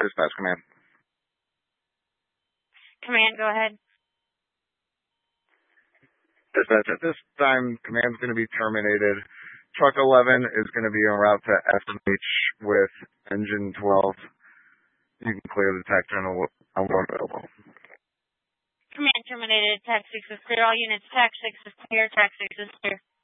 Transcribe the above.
Dispatch Command. Command, go ahead. Dispatch, at this time, command's going to be terminated. Truck 11 is going to be en route to SMH with engine 12. You can clear the TAC terminal available. Command terminated. TAC 6 is clear. All units, TAC 6 is clear. TAC 6 is clear.